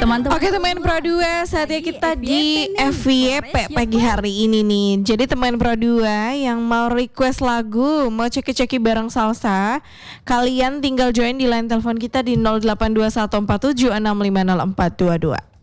Teman-teman. Oke teman Pro 2, saatnya kita di FYP pagi hari ini nih. Jadi teman Pro 2 yang mau request lagu, mau ceki-ceki bareng salsa, kalian tinggal join di line telepon kita di 082147650422.